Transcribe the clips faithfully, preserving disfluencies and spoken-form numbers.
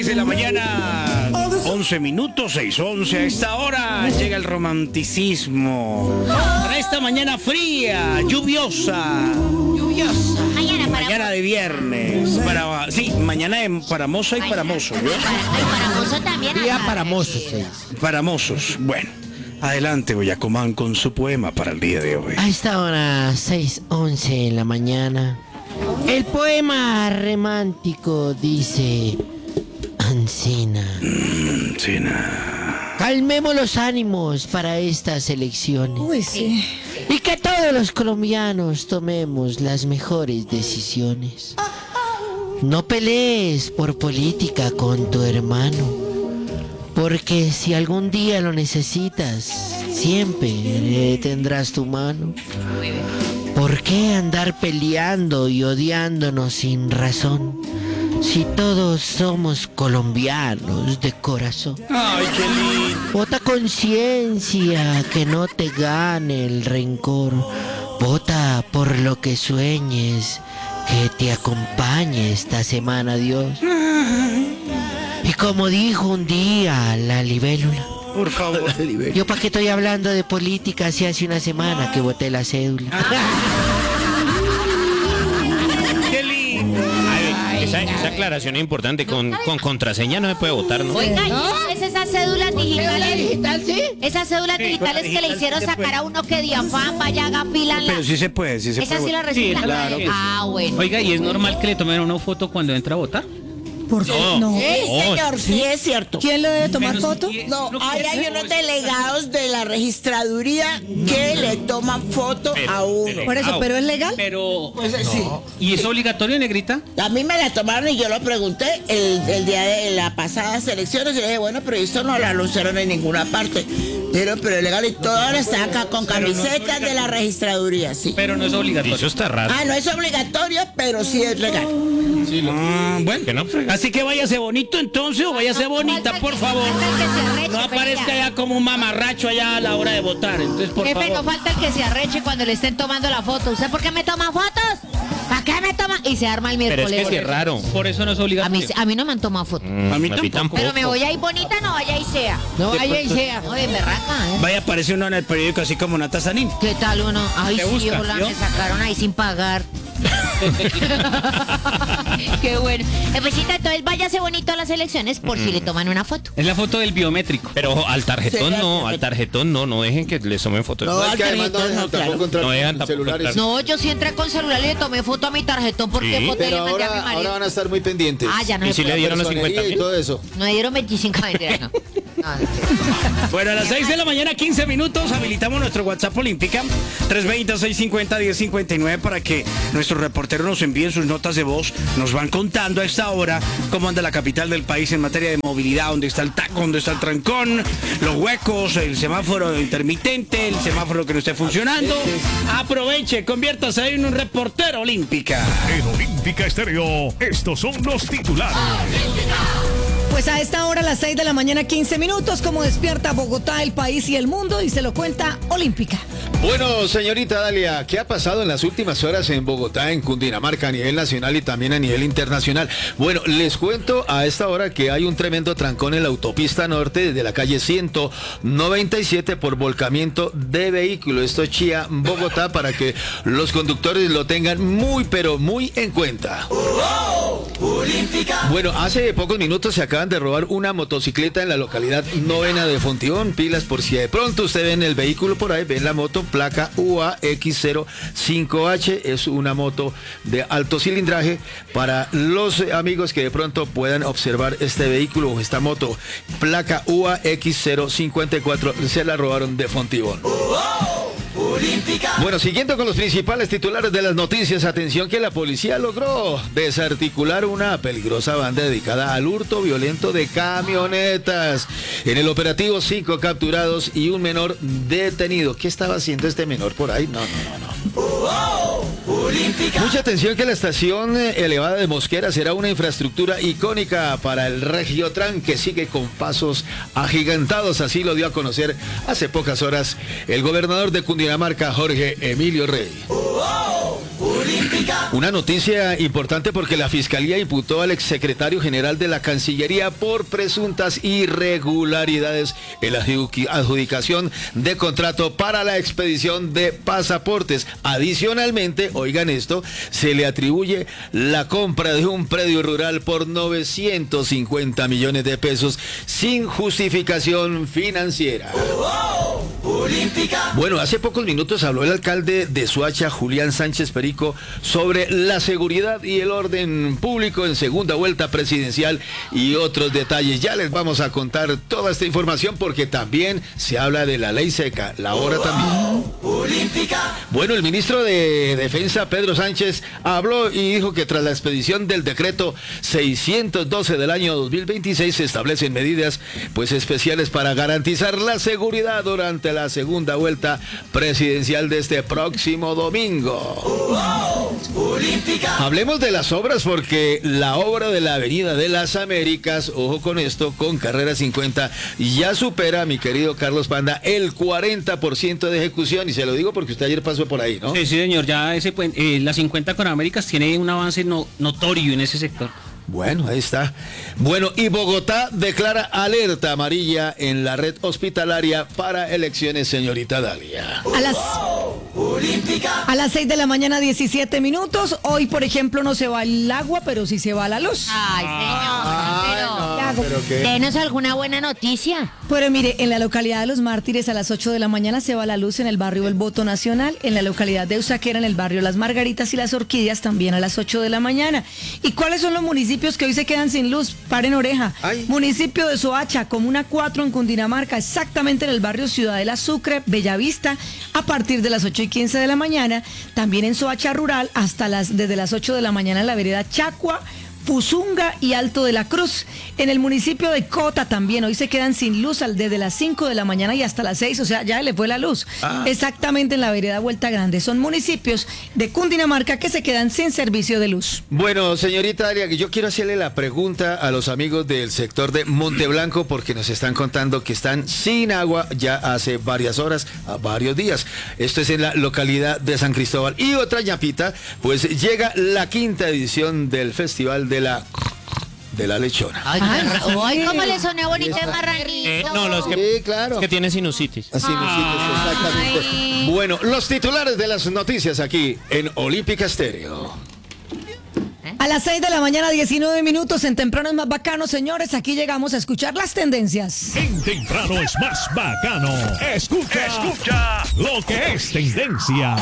de la mañana, once minutos, seis once. A esta hora llega el romanticismo. Para esta mañana fría, lluviosa. Lluviosa. Mañana para Mañana de viernes. Para, sí, mañana de, para moza y para mozo. ¿Yo? Ay, para mozo también. Día acá. para mozos. Sí. Para mozos. Bueno, adelante, Boyacomán, con su poema para el día de hoy. A esta hora, seis once de la mañana, el poema romántico dice: Ancina. Mm, sí, na. Calmemos los ánimos para estas elecciones. Uy, sí. Y que todos los colombianos tomemos las mejores decisiones. No pelees por política con tu hermano, porque si algún día lo necesitas, siempre tendrás tu mano. ¿Por qué andar peleando y odiándonos sin razón, si todos somos colombianos de corazón? Ay, qué lindo. Vota conciencia, que no te gane el rencor. Vota por lo que sueñes, que te acompañe esta semana, Dios. Y como dijo un día la libélula, Por favor. yo para qué estoy hablando de política si hace una semana que voté la cédula. Qué lindo. Ay, esa, esa aclaración es importante. Con, con contraseña no se puede votar, ¿no? Oiga, ¿y es esas cédulas digitales? digital, sí? Esas cédulas Sí, digitales con la que le digital hicieron sí se sacar puede. a uno que Diafán vaya, haga fila en la... Pero sí se puede, sí se Esa puede. sí la reciclan. claro que sí. Ah, bueno. Oiga, ¿y es normal que le tomen una foto cuando entra a votar? ¿Por qué? No. Sí, Señor, sí es cierto. ¿Quién le debe tomar Menos foto? diez. No, No, ahí hay no, unos es- delegados de la registraduría que le toman foto Pero, a uno. Por eso, ¿pero es legal? Pero, Pues eh, sí. ¿y es obligatorio, negrita? A mí me la tomaron y yo lo pregunté el, el día de las pasadas elecciones y le dije, bueno, pero esto no lo anunciaron en ninguna parte. Pero, pero es legal y todo ahora está acá con Pero no es camisetas de la registraduría, sí. Pero no es obligatorio. Eso está raro. Ah, no es obligatorio, pero sí es legal. Ah, bueno. Que no. Así que váyase bonito entonces o váyase bonita, por favor. Falta el que se arreche, No aparezca Peña. ya como un mamarracho allá a la hora de votar. Entonces, por Jefe, no favor. falta el que se arreche cuando le estén tomando la foto. ¿Usted por qué me toma fotos? ¿Para qué me toma? Y se arma el Pero es miércoles. que sí es raro. Por eso no es A obligatorio. mí, a mí no me han tomado fotos. Mm, A mí tampoco. Pero me voy a ir bonita, no vaya y sea. No, ahí ahí sea. Oye, berraca, ¿eh? Vaya, aparece uno en el periódico así como Nata Sanín. ¿Qué tal uno? Ay, Te sí, busca, hola, ¿yo? me sacaron ahí sin pagar. Qué bueno. Jefecita, entonces váyase bonito a las elecciones por si le toman una foto. Es la foto del biométrico. Pero al tarjetón Sí, no, al tarjetón no, no dejen que les tomen fotos. No, No, es que además no dejan tampoco entrar no dejan tampoco celulares. entrar. No, yo sí entré con celular y le tomé foto a mi tarjetón porque Sí. foto y Pero le mandé a mi ahora, marido. ahora van a estar muy pendientes. Ah, ya no ¿Y se si le puede. dieron los Personería cincuenta y todo eso. No me dieron veinticinco mentiras, no. No, Bueno, a las seis de la mañana, quince minutos, habilitamos nuestro WhatsApp Olímpica, tres dos cero, seis cinco cero, uno cero cinco nueve, para que nuestros reporteros nos envíen sus notas de voz. Nos van contando a esta hora cómo anda la capital del país en materia de movilidad, dónde está el taco, dónde está el trancón, los huecos, el semáforo intermitente, el semáforo que no esté funcionando. Aproveche, conviértase en un reportero Olímpica. En Olímpica Estéreo, estos son los titulares. Pues a esta hora, a las seis de la mañana, quince minutos, como despierta Bogotá, el país y el mundo, y se lo cuenta Olímpica. Bueno, señorita Dalia, ¿qué ha pasado en las últimas horas en Bogotá, en Cundinamarca, a nivel nacional y también a nivel internacional? Bueno, les cuento a esta hora que hay un tremendo trancón en la autopista norte desde la calle ciento noventa y siete por volcamiento de vehículo. Esto es Chía, Bogotá, para que los conductores lo tengan muy, pero muy en cuenta. Bueno, hace pocos minutos se acaban de robar una motocicleta en la localidad novena de Fontibón. Pilas por si de pronto usted ve en el vehículo por ahí, ven la moto, placa U A X cero cinco H. Es una moto de alto cilindraje para los eh, amigos que de pronto puedan observar este vehículo o esta moto. Placa U A X cero cincuenta y cuatro, se la robaron de Fontibón. Bueno, siguiendo con los principales titulares de las noticias, atención que la policía logró desarticular una peligrosa banda dedicada al hurto violento de camionetas. En el operativo, cinco capturados y un menor detenido. ¿Qué estaba haciendo este menor por ahí? No, no, no, no. Mucha atención que la estación eh, elevada de Mosquera será una infraestructura icónica para el Regiotran, que sigue con pasos agigantados. Así lo dio a conocer hace pocas horas el gobernador de Cundinamarca, Jorge Emilio Rey. Una noticia importante porque la Fiscalía imputó al exsecretario general de la Cancillería por presuntas irregularidades en la adjudicación de contrato para la expedición de pasaportes. Adicionalmente, oigan esto, se le atribuye la compra de un predio rural por novecientos cincuenta millones de pesos sin justificación financiera. Bueno, hace pocos minutos habló el alcalde de Soacha, Julián Sánchez Perico, sobre la seguridad y el orden público en segunda vuelta presidencial y otros detalles. Ya les vamos a contar toda esta información porque también se habla de la ley seca, la hora también. Bueno, el ministro de Defensa, Pedro Sánchez, habló y dijo que tras la expedición del decreto seiscientos doce del año dos mil veintiséis se establecen medidas pues especiales para garantizar la seguridad durante la segunda vuelta presidencial de este próximo domingo. Hablemos de las obras porque la obra de la Avenida de las Américas, ojo con esto, con carrera cincuenta, ya supera, mi querido Carlos Panda, el cuarenta por ciento de ejecución, y se lo digo porque usted ayer pasó por ahí, ¿no? Sí, sí, señor, ya ese puen- eh, la cincuenta con Américas tiene un avance no- notorio en ese sector. Bueno, ahí está. Bueno, y Bogotá declara alerta amarilla en la red hospitalaria para elecciones, señorita Dalia. A las, a las seis de la mañana, diecisiete minutos. Hoy, por ejemplo, no se va el agua, pero sí se va la luz. Ay, señor. Ay, no, pero qué. Denos alguna buena noticia. Pero mire, en la localidad de Los Mártires a las ocho de la mañana se va la luz en el barrio El Voto Nacional, en la localidad de Usaquera, en el barrio Las Margaritas y Las Orquídeas también a las ocho de la mañana. ¿Y cuáles son los municipios que hoy se quedan sin luz? Paren oreja. Ay. Municipio de Soacha, Comuna cuatro en Cundinamarca, exactamente en el barrio Ciudadela Sucre, Bellavista, a partir de las ocho y quince de la mañana. También en Soacha Rural, hasta las, desde las ocho de la mañana en la vereda Chacua, Puzunga y Alto de la Cruz. En el municipio de Cota también, hoy se quedan sin luz al- desde las cinco de la mañana y hasta las seis, o sea, ya le fue la luz. Ah. Exactamente en la vereda Vuelta Grande. Son municipios de Cundinamarca que se quedan sin servicio de luz. Bueno, señorita Dalia, yo quiero hacerle la pregunta a los amigos del sector de Monteblanco porque nos están contando que están sin agua ya hace varias horas, a varios días. Esto es en la localidad de San Cristóbal. Y otra ñapita, pues llega la quinta edición del Festival de la de la lechona. Ay, Ay, qué ra- sí. Ay, cómo le sonó bonito el marranito. Eh, no, los que, Sí, claro. que tienen sinusitis. Así nos exactamente. Ay. Bueno, los titulares de las noticias aquí en Olímpica Estéreo. A las seis de la mañana, diecinueve minutos, en Temprano es más bacano, señores. Aquí llegamos a escuchar las tendencias. En temprano es más bacano. Escucha, escucha lo que es tendencia.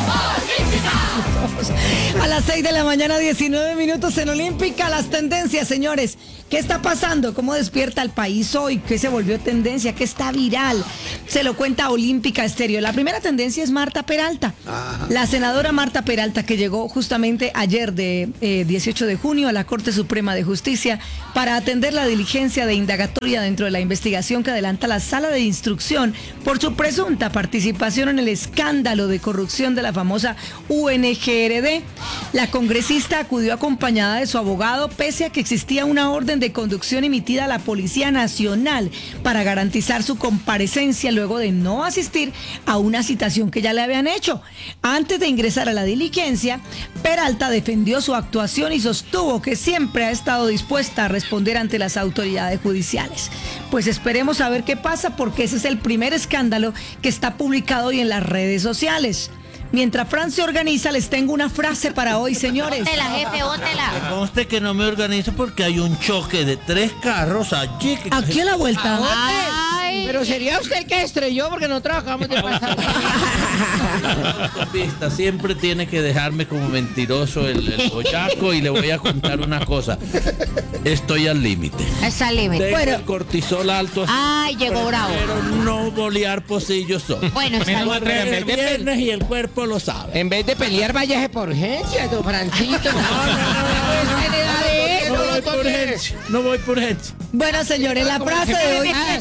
A las seis de la mañana, diecinueve minutos en Olímpica, las tendencias, señores. ¿Qué está pasando? ¿Cómo despierta el país hoy? ¿Qué se volvió tendencia? ¿Qué está viral? Se lo cuenta Olímpica Estéreo. La primera tendencia es Marta Peralta. La senadora Marta Peralta, que llegó justamente ayer de eh, dieciocho de junio a la Corte Suprema de Justicia para atender la diligencia de indagatoria dentro de la investigación que adelanta la Sala de Instrucción por su presunta participación en el escándalo de corrupción de la famosa U N G R D. La congresista acudió acompañada de su abogado pese a que existía una orden de conducción emitida a la Policía Nacional para garantizar su comparecencia luego de no asistir a una citación que ya le habían hecho. Antes de ingresar a la diligencia, Peralta defendió su actuación y sostuvo que siempre ha estado dispuesta a responder ante las autoridades judiciales. Pues esperemos a ver qué pasa porque ese es el primer escándalo que está publicado hoy en las redes sociales. Mientras Fran se organiza, les tengo una frase para hoy, señores. Bótela, jefe, bótela. Conste que no me organizo porque hay un choque de tres carros allí. que- Aquí a la vuelta. Ay. Pero sería usted el que estrelló porque no trabajamos de pasar. La autopista siempre tiene que dejarme como mentiroso el, el boyaco y le voy a contar una cosa. Estoy al límite. Está al límite. Tengo Bueno. el cortisol alto. Ay, llegó bravo. Pero no bolear pocillos son. Bueno, está Me bien. el viernes y el cuerpo lo sabe. En vez de pelear, váyase por urgencia, don Francisco. No, no, no, ¿qué le da de No eso, voy por doctor? urgencia. No voy por urgencia. Bueno, señores, la frase de hoy. Ah,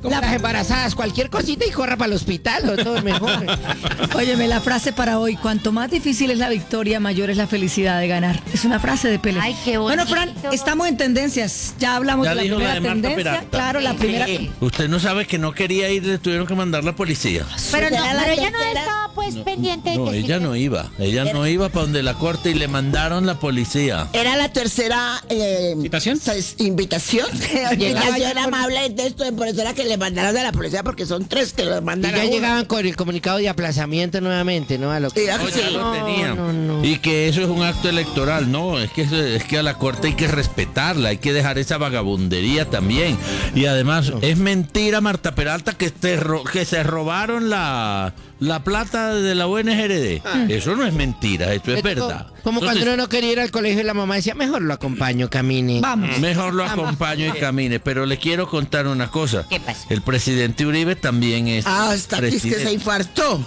Como las embarazadas, cualquier cosita y corra para el hospital, o todo es mejor. Óyeme, la frase para hoy: cuanto más difícil es la victoria, mayor es la felicidad de ganar. Es una frase de Pelé. Ay, qué Bueno, bonito. Fran, estamos en tendencias. Ya hablamos Ya de la dijo la primera de Marta tendencia. Peralta. Claro, la primera. Usted no sabe que no quería ir, le tuvieron que mandar la policía. Pero, no, Será la pero ella no tercera. estaba pues pendiente de No, que ella sí- no iba. Ella no iba para donde la corte y le mandaron la policía. Era la tercera eh, ¿Invitación? s- invitación. invitación amable de esto, por eso era que le mandaron de la policía, porque son tres que le Y mandan a ya uno. llegaban con el comunicado de aplazamiento nuevamente, ¿no? A lo que... Sí, No, ya lo tenían. no, no. Y que eso es un acto electoral. No, es que, eso- es que a la corte hay que respetarla, hay que dejar esa vagabundería también. Y además, es mentira, Marta Peralta, que, te ro- que se robaron la, la plata de la U N G R D. Eso no es mentira, eso es Es verdad. Como, como cuando Entonces, uno no quería ir al colegio y la mamá decía, mejor lo acompaño, camine. Vamos. mejor lo acompaño y camine. Pero le quiero contar una cosa. ¿Qué pasa? El presidente Uribe también es Ah, está aquí, es que presidente. se infartó.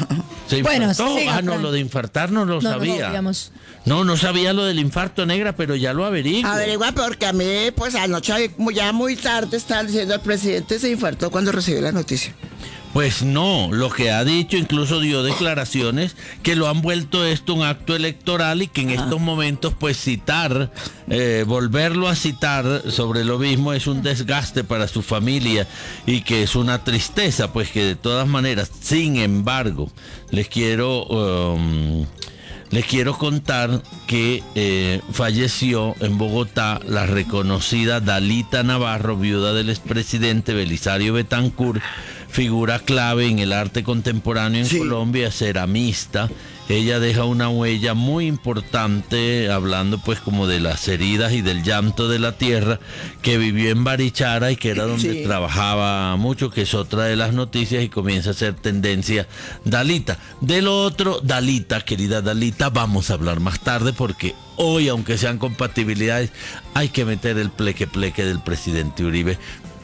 ¿Se Bueno, infartó? siga, Ah, no, Fran. lo de infartar no lo No, no sabía. sabíamos. No, no sabía lo del infarto, negra, pero ya lo averiguo. Averigua, porque a mí, pues anoche, muy- ya muy tarde, estaban diciendo el presidente se infartó cuando recibió la noticia. Pues no, lo que ha dicho, incluso dio declaraciones que lo han vuelto esto un acto electoral y que en estos momentos pues citar, eh, volverlo a citar sobre lo mismo es un desgaste para su familia y que es una tristeza, pues que de todas maneras, sin embargo, les quiero... um, Les quiero contar que eh, falleció en Bogotá la reconocida Dalita Navarro, viuda del expresidente Belisario Betancur, figura clave en el arte contemporáneo en Sí. Colombia, ceramista. Ella deja una huella muy importante, hablando pues como de las heridas y del llanto de la tierra, que vivió en Barichara y que era donde Sí. trabajaba mucho, que es otra de las noticias y comienza a ser tendencia Dalita. De lo otro, Dalita, querida Dalita, vamos a hablar más tarde porque hoy, aunque sean compatibilidades, hay que meter el pleque pleque del presidente Uribe,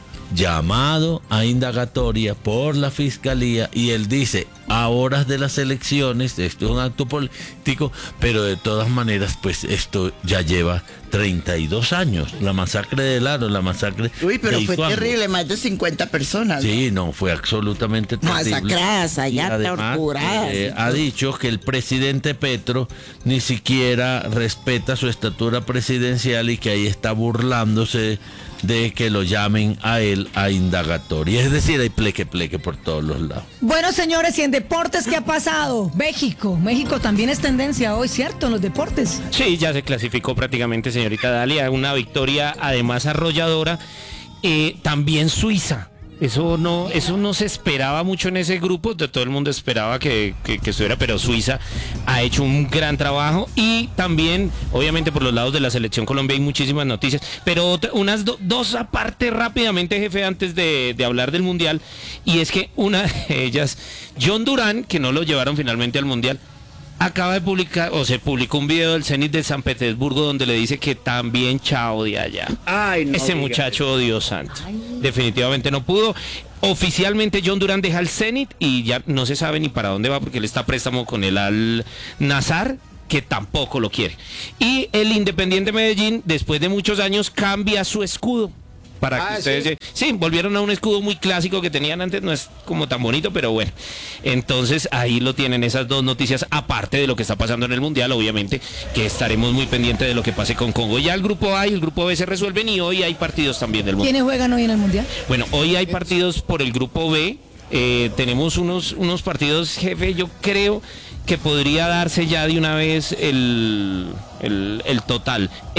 llamado a indagatoria por la fiscalía, y él dice, a horas de las elecciones, esto es un acto político, pero de todas maneras, pues esto ya lleva treinta y dos años, la masacre de Laro, la masacre Uy, pero de fue Ituango. terrible, más de cincuenta personas. Sí, no, fue absolutamente terrible. Masacradas allá, Y además, torturadas. eh, ha dicho que el presidente Petro ni siquiera respeta su estatura presidencial y que ahí está burlándose de que lo llamen a él a indagatoria. Es decir, hay pleque pleque por todos los lados. Bueno, señores, y en deportes, ¿qué ha pasado? México. México también es tendencia hoy, ¿cierto? En los deportes. Sí, ya se clasificó prácticamente, señorita Dalia, una victoria además arrolladora. Eh, también Suiza. Eso no, eso no se esperaba mucho en ese grupo, de todo el mundo esperaba que, que, que estuviera, pero Suiza ha hecho un gran trabajo y también, obviamente por los lados de la selección Colombia hay muchísimas noticias, pero otra- unas do- dos aparte rápidamente, jefe, antes de, de hablar del Mundial, y es que una de ellas, John Durán, que no lo llevaron finalmente al Mundial, acaba de publicar, o se publicó un video del Zenit de San Petersburgo donde le dice que también chao de allá. Ay, no Ese diga muchacho, Dios santo. Definitivamente no pudo. Oficialmente John Durán deja el Zenit y ya no se sabe ni para dónde va porque él está a préstamo con el Al Nazar, que tampoco lo quiere. Y el Independiente Medellín, después de muchos años, cambia su escudo. Para que Ah, ustedes ¿sí? se- sí, volvieron a un escudo muy clásico que tenían antes, no es como tan bonito, pero bueno. Entonces ahí lo tienen esas dos noticias, aparte de lo que está pasando en el Mundial, obviamente, que estaremos muy pendientes de lo que pase con Congo. Ya el grupo A y el grupo B se resuelven y hoy hay partidos también del Mundial. ¿Quiénes juegan hoy en el Mundial? Bueno, hoy hay partidos por el grupo B. Eh, tenemos unos, unos partidos, jefe, yo creo que podría darse ya de una vez el, el, el total.